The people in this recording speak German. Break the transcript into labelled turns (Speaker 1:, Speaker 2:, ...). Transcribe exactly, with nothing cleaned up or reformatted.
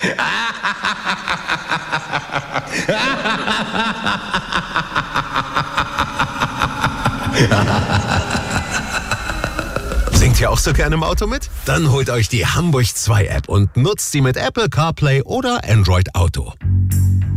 Speaker 1: Singt ihr auch so gerne im Auto mit? Dann holt euch die Hamburg zwei App und nutzt sie mit Apple CarPlay oder Android Auto.